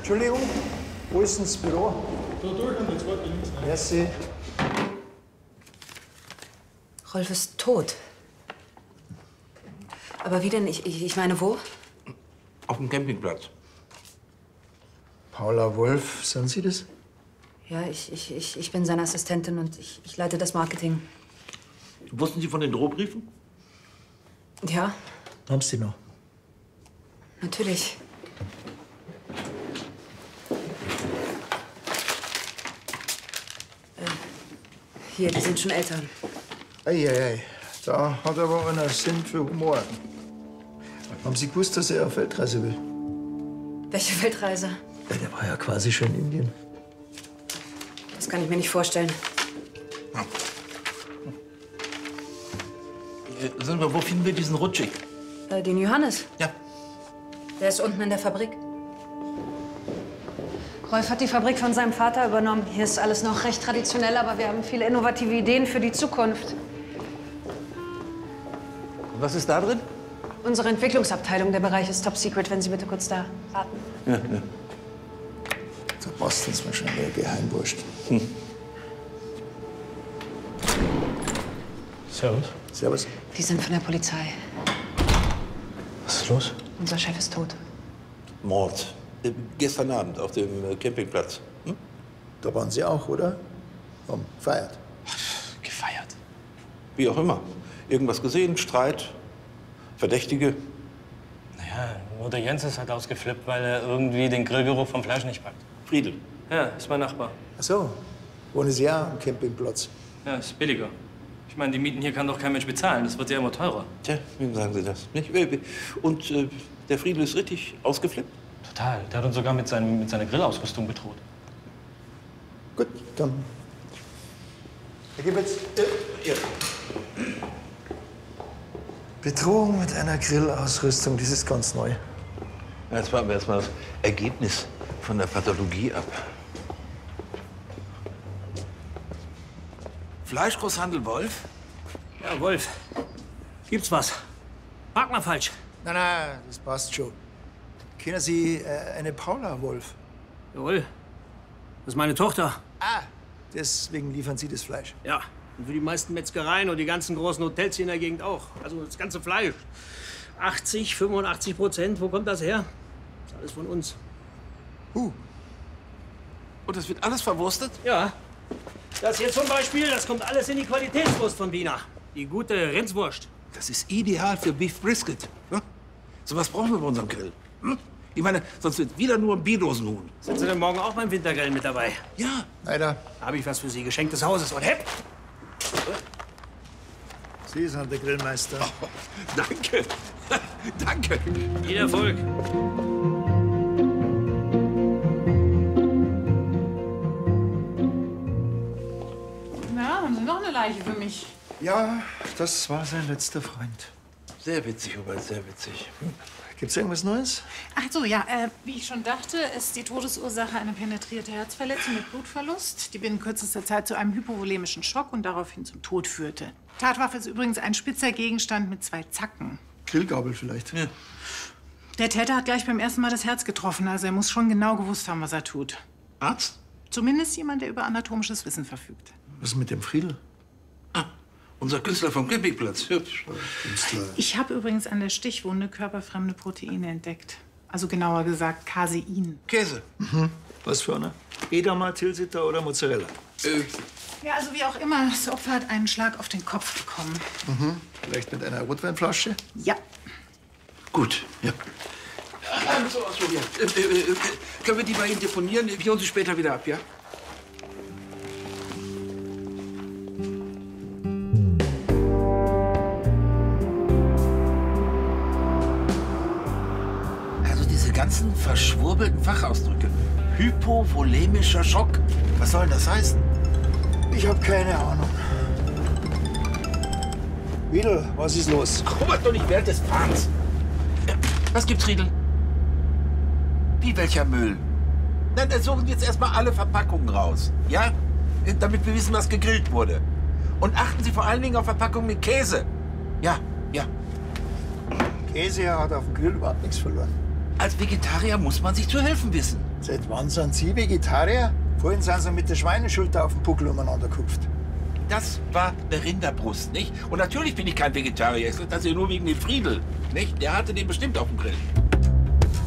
Entschuldigung, wo ist denn das Büro? Da durch und die zweite links. Merci. Rolf ist tot. Aber wie denn? Ich meine, wo? Auf dem Campingplatz. Paula Wolf, sind Sie das? Ja, ich bin seine Assistentin und ich leite das Marketing. Wussten Sie von den Drohbriefen? Ja, Haben Sie noch? natürlich. Hier, die sind schon älter. Eieiei, da hat aber einer Sinn für Humor. Haben Sie gewusst, dass er auf Weltreise will? Welche Weltreise? Ja, der war ja quasi schon in Indien. Das kann ich mir nicht vorstellen. Sagen wir, wo finden wir diesen Rutschig? Den Johannes. Ja. Der ist unten in der Fabrik. Rolf hat die Fabrik von seinem Vater übernommen. Hier ist alles noch recht traditionell, aber wir haben viele innovative Ideen für die Zukunft. Was ist da drin? Unsere Entwicklungsabteilung, der Bereich ist top secret. Wenn Sie bitte kurz da warten. Ja. Der Boston ist wahrscheinlich der Geheimwurst. Servus. Servus. Die sind von der Polizei. Was ist los? Unser Chef ist tot. Mord. Gestern Abend auf dem Campingplatz. Da waren Sie auch, oder? Haben gefeiert. Gefeiert. Wie auch immer. Irgendwas gesehen, Streit, Verdächtige. Naja, nur der Jens ist halt ausgeflippt, weil er irgendwie den Grillgeruch vom Fleisch nicht packt. Friedel. Ja, ist mein Nachbar. Ach so, wohnen Sie ja am Campingplatz. Ja, ist billiger. Ich meine, die Mieten hier kann doch kein Mensch bezahlen. Das wird ja immer teurer. Tja, wem sagen Sie das? Nicht? Und der Friedel ist richtig ausgeflippt? Total. Der hat uns sogar mit seiner Grillausrüstung bedroht. Gut, dann. Herr Gibbets. Ja. Bedrohung mit einer Grillausrüstung, das ist ganz neu. Jetzt warten wir erst mal das Ergebnis von der Pathologie ab. Fleischgroßhandel Wolf? Ja, Wolf. Gibt's was? Park mal falsch. Nein, das passt schon. Kennen Sie eine Paula Wolf? Jawohl. Das ist meine Tochter. Ah, deswegen liefern Sie das Fleisch. Ja. Und für die meisten Metzgereien und die ganzen großen Hotels hier in der Gegend auch. Also das ganze Fleisch. 85%. Wo kommt das her? Das ist alles von uns. Und das wird alles verwurstet? Ja. Das hier zum Beispiel, das kommt alles in die Qualitätswurst von Wiener. Die gute Rindswurst. Das ist ideal für Beef Brisket. Ja? So was brauchen wir bei unserem Grill. Hm? Ich meine, sonst wird wieder nur ein Bidosenhuhn. Sind Sie denn morgen auch beim Wintergrillen mit dabei? Ja. Leider. Da habe ich was für Sie. Geschenk des Hauses. Und hepp! Sie sind der Grillmeister. Oh, danke. Danke. Viel Erfolg. Na, haben Sie noch eine Leiche für mich? Ja, das war sein letzter Freund. Sehr witzig, Hubert, sehr witzig. Gibt's irgendwas Neues? Ach so, ja, wie ich schon dachte, ist die Todesursache eine penetrierte Herzverletzung mit Blutverlust, die binnen kürzester Zeit zu einem hypovolemischen Schock und daraufhin zum Tod führte. Tatwaffe ist übrigens ein spitzer Gegenstand mit 2 Zacken. Grillgabel vielleicht. Ja. Der Täter hat gleich beim ersten Mal das Herz getroffen, also er muss schon genau gewusst haben, was er tut. Arzt? Zumindest jemand, der über anatomisches Wissen verfügt. Was ist mit dem Friedel? Ah, unser Künstler vom Campingplatz. Hübsch. Ich habe übrigens an der Stichwunde körperfremde Proteine entdeckt. Also genauer gesagt Casein. Käse. Was für eine? Edamer, Tilsiter oder Mozzarella? Ja, also wie auch immer, das Opfer hat einen Schlag auf den Kopf bekommen. Vielleicht mit einer Rotweinflasche? Ja. Gut, ja. So, ja. Können wir die bei Ihnen deponieren? Wir holen sie später wieder ab, ja? Also diese ganzen verschwurbelten Fachausdrücke. Hypovolemischer Schock. Was soll denn das heißen? Ich habe keine Ahnung. Riedel, was ist los? Robert, doch nicht während des Fahrens. Was gibt's, Riedel? Wie, welcher Müll? Nein, dann suchen wir jetzt erstmal alle Verpackungen raus. Ja? Damit wir wissen, was gegrillt wurde. Und achten Sie vor allen Dingen auf Verpackungen mit Käse. Ja, ja. Käse hat auf dem Grill überhaupt nichts verloren. Als Vegetarier muss man sich zu helfen wissen. Seit wann sind Sie Vegetarier? Vorhin sind Sie mit der Schweineschulter auf dem Buckel umeinander gekupft. Das war eine Rinderbrust, nicht? Und natürlich bin ich kein Vegetarier. Ich sag das ja nur wegen dem Friedel, nicht? Der hatte den bestimmt auf dem Grill.